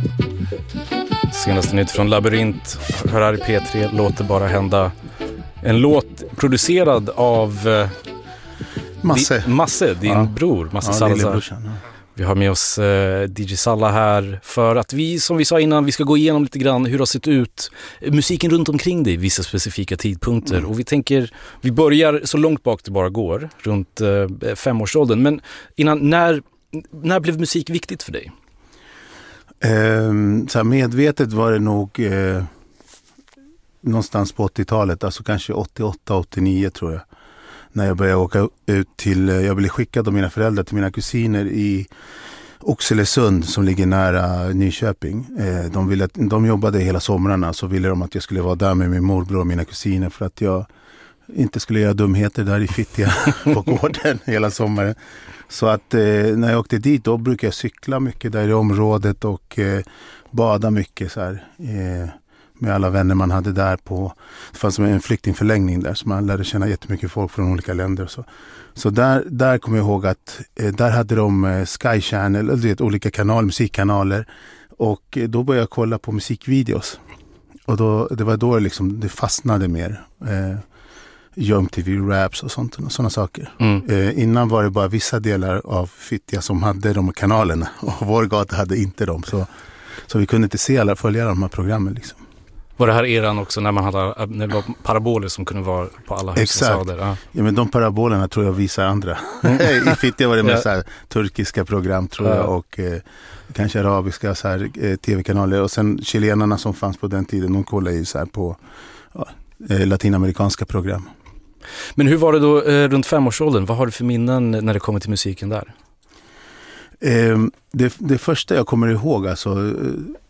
Senaste nytt från Labyrint. Hör här i P3, låter bara hända. En låt producerad av Masse, din bror, Masse Salazar. Ja. Vi har med oss DJ Salla här för att vi, som vi sa innan, vi ska gå igenom lite grann hur det har sett ut musiken runt omkring dig, vissa specifika tidpunkter. Och vi tänker, vi börjar så långt bak det bara går, runt 5-årsåldern. Men innan, när blev musik viktigt för dig? Så här medvetet var det nog någonstans på 80-talet, alltså kanske 88-89 tror jag. När jag började åka ut jag blev skickad av mina föräldrar till mina kusiner i Oxelösund som ligger nära Nyköping. De jobbade hela somrarna, så ville de att jag skulle vara där med min morbror och mina kusiner för att jag inte skulle göra dumheter där i Fittja på gården hela sommaren. Så att när jag åkte dit då brukade jag cykla mycket där i området och bada mycket så här, med alla vänner man hade där på. Det fanns en flyktingförläggning där så man lärde känna jättemycket folk från olika länder och så. Så där kommer jag ihåg att där hade de Sky Channel, olika musikkanaler, och då började jag kolla på musikvideos. Och det var då liksom det fastnade mer. MTV Raps och sådana saker. Innan var det bara vissa delar av Fittja som hade de kanalerna och vår gata hade inte dem. Så vi kunde inte följa de här programmen liksom. Var det här eran också när när det var paraboler som kunde vara på alla husfasader? Exakt. Ja, men de parabolerna tror jag visar andra. I Fittja var det med så här turkiska program tror jag och kanske arabiska så här, tv-kanaler. Och sen chilenarna som fanns på den tiden, de kollade ju så här på latinamerikanska program. Men hur var det då runt 5-årsåldern? Vad har du för minnen när det kommer till musiken där? Det första jag kommer ihåg, alltså